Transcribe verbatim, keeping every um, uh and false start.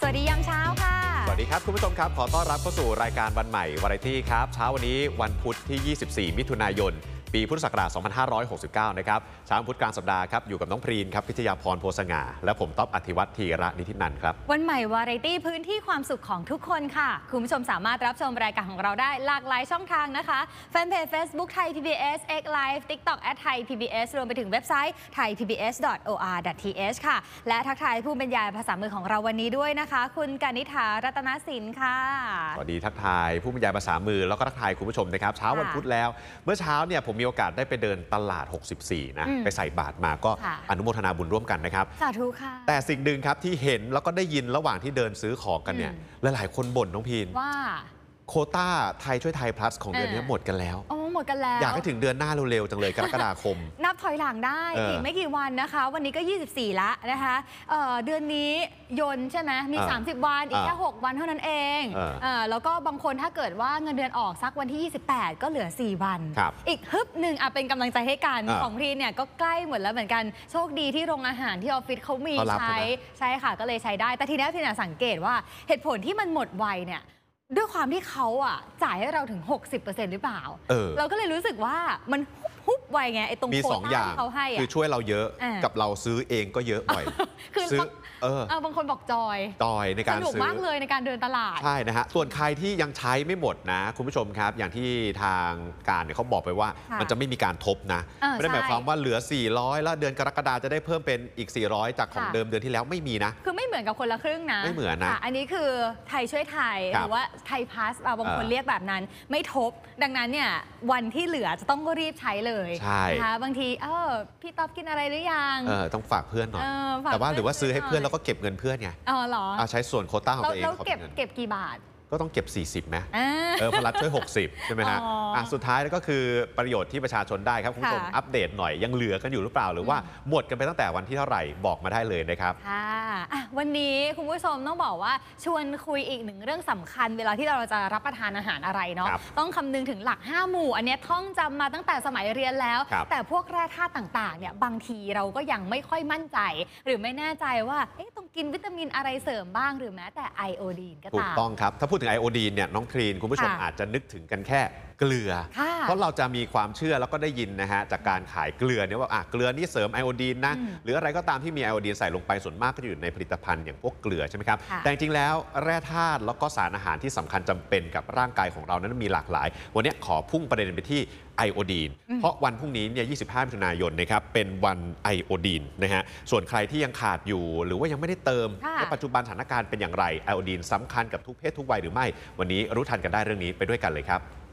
วัสดียามเช้าค่ะสวัสดีครับคุณผู้ชมครับขอต้อนรับเข้าสู่รายการวันใหม่วาไรตี้ครับเช้าวันนี้วันพุธที่ ยี่สิบสี่ มิถุนายนปีพุทธศักราช สองพันห้าร้อยหกสิบเก้า นะครับเช้าพุธกลางสัปดาห์ครับอยู่กับน้องพรีนครับพิทยาพรโพสง่าและผมต๊อบอธิวัฒน์ธีระนิธินันท์ครับวันใหม่วาไรตี้พื้นที่ความสุขของทุกคนค่ะคุณผู้ชมสามารถรับชมรายการของเราได้หลากหลายช่องทางนะคะแฟนเพจ Facebook ไทย พี บี เอส X Live TikTok แอท ไทย พี บี เอส รวมไปถึงเว็บไซต์ ไทย พี บี เอส ดอท โอ อาร์ ดอท ที เอช ค่ะและทักทายผู้บรรยายภาษามือของเราวันนี้ด้วยนะคะคุณกนิษฐารัตนสินค่ะสวัสดีทักทายผู้บรรยายภาษามือแล้วก็ทักทายคุณผู้ชมนะครับเช้าวันพุธแล้วเมื่อเช้าเนี่ยผมมีโอกาสได้ไปเดินตลาดหกสิบสี่นะไปใส่บาตรมาก็อนุโมทนาบุญร่วมกันนะครับสาธุค่ะแต่สิ่งหนึ่งครับที่เห็นแล้วก็ได้ยินระหว่างที่เดินซื้อของกันเนี่ยหลายๆคนบ่นน้องพีนว่าโควต้าไทยช่วยไทย plus ของเดือนนี้หมดกันแล้วอ๋อหมดกันแล้วอยากให้ถึงเดือนหน้าเร็วๆจังเลยกรกฎาคมนับถอยหลังได้อีกไม่กี่วันนะคะวันนี้ก็ยี่สิบสี่ละนะคะเเดือนนี้ยนใช่ไหมมีสามสิบวันอีกแค่หกวันเท่านั้นเองแล้วก็บางคนถ้าเกิดว่าเงินเดือนออกสักวันที่ยี่สิบแปดก็เหลือสี่วันอีกฮึบหนึ่งอ่ะเป็นกำลังใจให้กันของพีเนี่ยก็ใกล้หมดแล้วเหมือนกันโชคดีที่โรงอาหารที่ออฟฟิศเขามีใช้ใช่ค่ะก็เลยใช้ได้แต่ทีนี้พี่เนี่ยสังเกตว่าเหตุผลที่มันหมดไวเนี่ยด้วยความที่เขาอ่ะจ่ายให้เราถึง หกสิบเปอร์เซ็นต์ หรือเปล่า เออ เราก็เลยรู้สึกว่ามันฮุบไวไงไอ้ตรงโค้ดที่เขาให้คือช่วยเราเยอะกับเราซื้อเองก็เยอะบ่อยคือเออบางคนบอกจอยจอยในการซื้อสนุกมากเลยในการเดินตลาดใช่นะฮะส่วนใครที่ยังใช้ไม่หมดนะคุณผู้ชมครับอย่างที่ทางการเนี่ยเขาบอกไปว่ามันจะไม่มีการทบนะไม่ได้หมายความว่าเหลือสี่ร้อยแล้วเดือนกรกฎาจะได้เพิ่มเป็นอีกสี่ร้อยจากของเดิมเดือนที่แล้วไม่มีนะคือไม่เหมือนกับคนละครึ่งนะไม่เหมือนนะอันนี้คือไทยช่วยไทยหรือว่าไทยพาสบางคนเรียกแบบนั้นไม่ทบดังนั้นเนี่ยวันที่เหลือจะต้องรีบใช้เลยนะคะบางทีเออพี่ต๊อบกินอะไรหรือยังเออต้องฝากเพื่อนหน่อยแต่ว่าหรือว่าซื้อให้เพื่อนแล้วก็เก็บเงินเพื่อนไงอ๋อเหรอใช้ส่วนโควต้าของตัวเองแล้วเก็บเก็บกี่บาทก็ต้องเก็บสี่สิบไหมเออพลัดช่วยหกสิบใช่ไหมฮะอ่ะสุดท้ายก็คือประโยชน์ที่ประชาชนได้ครับคุณผู้ชมอัปเดตหน่อยยังเหลือกันอยู่หรือเปล่าหรือว่าหมดกันไปตั้งแต่วันที่เท่าไหร่บอกมาได้เลยนะครับค่ะวันนี้คุณผู้ชมต้องบอกว่าชวนคุยอีกหนึ่งเรื่องสำคัญเวลาที่เราจะรับประทานอาหารอะไรเนาะต้องคำนึงถึงหลักห้าหมู่อันนี้ท่องจำมาตั้งแต่สมัยเรียนแล้วแต่พวกแร่ธาตุต่างๆเนี่ยบางทีเราก็ยังไม่ค่อยมั่นใจหรือไม่แน่ใจว่าเอ๊ะต้องกินวิตามินอะไรเสริมบ้างหรือแม้แต่ไอโอดีนก็ตามถูกต้องครับถ้าพูดถึงไอโอดีนเนี่ยน้องครีนคุณผู้ชมอาจจะนึกถึงกันแค่เกลือเพราะเราจะมีความเชื่อแล้วก็ได้ยินนะฮะจากการขายเกลือเนี่ยว่าอ่ะเกลือนี่เสริมไอโอดีนนะหรืออะไรก็ตามที่มีไอโอดีนใส่ลงไปส่วนมากก็จะอยู่ในผลิตภัณฑ์อย่างพวกเกลือใช่ไหมครับแต่จริงๆแล้วแร่ธาตุแล้วก็สารอาหารที่สำคัญจำเป็นกับร่างกายของเรานั้นมีหลากหลายวันนี้ขอพุ่งประเด็นไปที่ไอโอดีนเพราะวันพรุ่งนี้เนี่ยยี่สิบห้ามิถุนายนนะครับเป็นวันไอโอดีนนะฮะส่วนใครที่ยังขาดอยู่หรือว่ายังไม่ได้เติมในปัจจุบันสถานการณ์เป็นอย่างไรไอโอดีนสำคัญกับทุกเพศทุกวัยหรือไม่วันนี้รู้ทันกันได้เรื่องนี้ไปด้วยกันเลยครับ